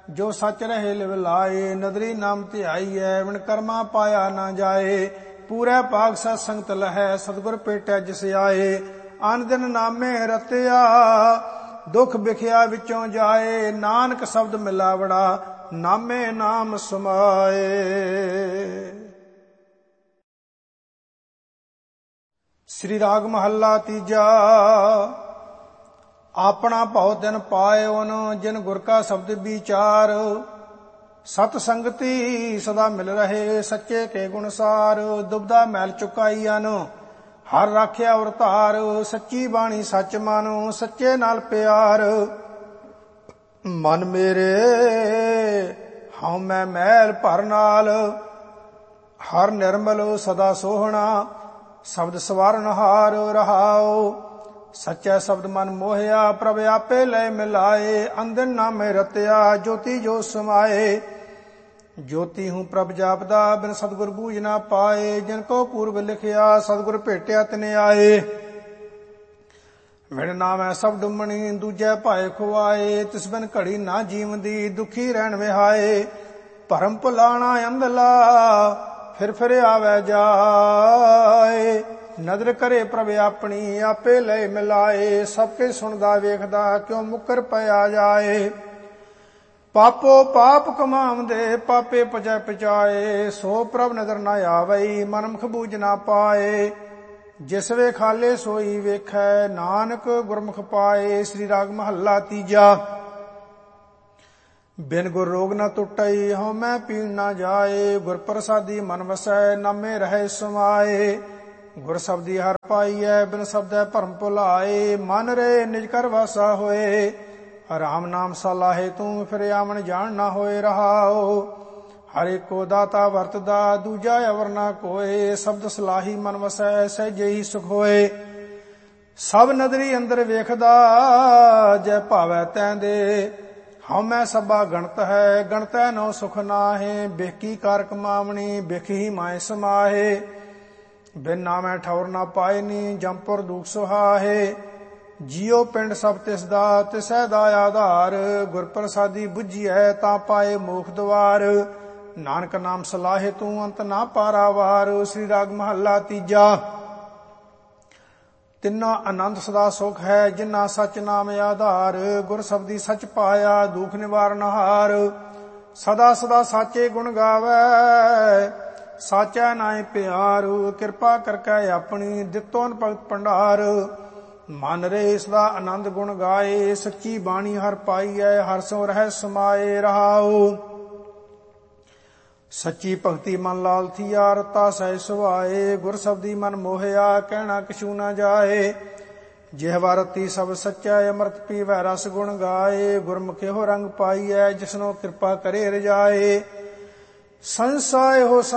ਜੋ ਸੱਚ ਰਹੇ ਲਿਵ ਲਾਏ। ਨਦਰੀ ਨਾਮ ਧਿਆਈਐ ਬਿਨ ਕਰਮਾ ਪਾਇਆ ਨਾ ਜਾਏ। ਪੂਰੇ ਭਾਗ ਸਤ ਸੰਗਤ ਲਹੈ ਸਤਿਗੁਰ ਭੇਟੈ ਜਿਸ ਆਏ। ਅਨ ਦਿਨ ਨਾਮੇ ਰਤਿਆ ਦੁਖ ਵਿਖਿਆ ਵਿੱਚੋਂ ਜਾਏ। ਨਾਨਕ ਸ਼ਬਦ ਮਿਲਾਵੜਾ ਨਾਮੇ ਨਾਮ ਸਮਾਏ। ਸ੍ਰੀ ਰਾਗ ਮਹੱਲਾ ਤੀਜਾ। ਆਪਣਾ ਭਉ ਤਿਨ ਪਾਇਓਨ ਜਿਨ ਗੁਰ ਕਾ ਸ਼ਬਦ ਵਿਚਾਰ। ਸਤ ਸੰਗਤੀ ਸਦਾ ਮਿਲ ਰਹੇ ਸੱਚੇ ਕੇ ਗੁਣ ਸਾਰ। ਦੁਬਦਾ ਮੈਲ ਚੁਕਾਈਆਂ ਹਰ ਰਾਖਿਆ ਔਰ ਧਾਰ। ਸੱਚੀ ਬਾਣੀ ਸੱਚ ਮਨ ਸੱਚੇ ਨਾਲ ਪਿਆਰ। ਮਨ ਮੇਰੇ ਹਉ ਮੈਂ ਮੈਲ ਭਰ ਨਾਲ। ਹਰ ਨਿਰਮਲ ਸਦਾ ਸੋਹਣਾ ਸ਼ਬਦ ਸਵਾਰਨ ਹਾਰ ਰਹਾਓ। ਸੱਚਾ ਸ਼ਬਦ ਮਨ ਮੋਹਿਆ ਪ੍ਰਭ ਆਪੇ ਲੈ ਮਿਲਾਏ। ਅੰਦਰ ਨਾਮੇ ਰਤਿਆ ਜੋਤੀ ਜੋ ਸਮਾਏ। ਜੋਤੀ ਹੂੰ ਪ੍ਰਭ ਜਾਪਦਾ ਬਿਨ ਸਤਿਗੁਰ ਬੂਝ ਨਾ ਪਾਏ। ਜਿਨ ਕੋ ਪੂਰਬ ਲਿਖਿਆ ਸਤਿਗੁਰ ਭੇਟਿਆ ਤਿਨ ਆਏ। ਵਿਣ ਨਾਮੈ ਸਭ ਡੁੰਮਣੀ ਦੂਜੈ ਭਾਏ ਖੁਆਏ। ਤਿਸ ਬਿਨ ਘੜੀ ਨਾ ਜੀਵਦੀ ਦੁਖੀ ਰਹਿਣ ਵਿਹਾਏ। ਭਰਮ ਭੁਲਾਣਾ ਅੰਧਲਾ ਫਿਰ ਆਵੈ ਜਾਏ। ਨਦਰ ਕਰੇ ਪ੍ਰਭ ਆਪਣੀ ਆਪੇ ਲੈ ਮਿਲਾਏ। ਸਭ ਕੇ ਸੁਣਦਾ ਵੇਖਦਾ ਕਿਉਂ ਮੁਕਰ ਪਿਆ ਜਾਏ। ਪਾਪੋ ਪਾਪ ਕਮਾਵਦੇ ਪਾਪੇ ਪਜੈ ਪਚਾਏ। ਸੋ ਪ੍ਰਭ ਨਦਰ ਨਾ ਆਵਈ ਮਨਮੁਖ ਬੂਝ ਨਾ ਪਾਏ। ਜਿਸ ਵੇਖਾਲੇ ਸੋਈ ਵੇਖੈ ਨਾਨਕ ਗੁਰਮੁਖ ਪਾਏ। ਸ੍ਰੀ ਰਾਗ ਮਹੱਲਾ ਤੀਜਾ। ਬਿਨ ਗੁਰ ਰੋਗ ਨਾ ਟੁੱਟਈ ਹਉ ਮੈਂ ਪੀਣ ਨਾ ਜਾਏ। ਗੁਰ ਪ੍ਰਸਾਦੀ ਮਨ ਵਸੈ ਨਾਮੇ ਰਹੇ ਸਮਾਏ। ਗੁਰ ਸ਼ਬਦੀ ਹਰ ਪਾਈਐ ਬਿਨ ਸ਼ਬਦੈ ਭਰਮ ਭੁਲਾਏ। ਮਨ ਰੇ ਨਿਜ ਕਰ ਵਾਸਾ ਹੋਏ। ਰਾਮ ਨਾਮ ਸਲਾਹੇ ਤੂੰ ਫਿਰ ਆਵਣ ਜਾਣ ਨਾ ਹੋਏ ਰਹਾਓ। ਹਰ ਏਕੋ ਦਾਤਾ ਵਰਤਦਾ ਦੂਜਾ ਅਵਰ ਨਾ ਕੋਏ। ਸ਼ਬਦ ਸਲਾਹੀ ਮਨ ਵਸੈ ਸਹਿਜੇ ਹੀ ਸੁਖ ਹੋਏ। ਸਭ ਨਦਰੀ ਅੰਦਰ ਵੇਖਦਾ ਜੈ ਭਾਵੈ ਤੈਂਦੇ। ਹਉ ਮੈਂ ਸਭਾ ਗਣਤ ਹੈ ਗਣਤੈ ਨੋ ਸੁਖ ਨਾਹੇ। ਬਿਖ ਕਾਰ ਕਮਾਵਣੀ ਬਿਖ ਹੀ ਮਾਏ ਸਮਾਹੇ। ਬਿਨ ਨਾਮੈ ਠੌਰ ਨਾ ਪਾਇਨੀ ਜੰਪੁਰ ਦੁਖ ਸੁਹਾਹੇ। ਜੀਉ ਪਿੰਡ ਸਭ ਤਿਸ ਦਾ ਤਿਸੈ ਦਾ ਆਧਾਰ। ਗੁਰ ਪ੍ਰਸਾਦੀ ਬੁੱਝੀਐ ਤਾਂ ਪਾਏ ਮੋਖ ਦੁਆਰ। ਨਾਨਕ ਨਾਮ ਸਲਾਹੇ ਤੂੰ ਅੰਤ ਨਾ ਪਾਰਾਵਾਰ। ਸ੍ਰੀ ਰਾਗ ਮਹੱਲਾ ਤੀਜਾ। ਤਿੰਨਾ ਆਨੰਦ ਸਦਾ ਸੁਖ ਹੈ ਜਿਨਾ ਸਚ ਨਾਮ ਆਧਾਰ। ਗੁਰ ਸ਼ਬਦੀ ਸਚ ਪਾਇਆ ਦੁਖ ਨਿਵਾਰਨ ਹਾਰ। ਸਦਾ ਸਦਾ ਸਾਚੇ ਗੁਣ ਗਾਵੈ ਸਾਚੈ ਨਾਏ ਪਿਆਰ। ਕਿਰਪਾ ਕਰਕੇ ਆਪਣੀ ਦਿੱਤੋਨ ਭਗਤ ਭੰਡਾਰ। ਮਨ ਰੇ ਸਦਾ ਆਨੰਦ ਗੁਣ ਗਾਏ। ਸੱਚੀ ਬਾਣੀ ਹਰ ਪਾਈਐ ਹਰ ਸੋ ਰਹਿ ਸਮਾਏ ਰਹਾਓ। ਸੱਚੀ ਭਗਤੀ ਮਨ ਲਾਲ ਥੀਆ ਰਤਾ ਸਹਿ ਸੁਭਾਏ। ਗੁਰ ਸ਼ਬਦੀ ਮਨ ਮੋਹਿਆ ਕਹਿਣਾ ਕਛੂ ਨਾ ਜਾਏ। ਜਿਹਵਾ ਰਤੀ ਸਭ ਸੱਚਾ ਅੰਮ੍ਰਿਤ ਪੀਵੈ ਰਸ ਗੁਣ ਗਾਏ। ਗੁਰਮੁਖਿ ਹੋ ਰੰਗ ਪਾਈਐ ਜਿਸਨੋ ਕਿਰਪਾ ਕਰੇ ਰਜਾਏ। ਸੰਸਾਏ ਹੋ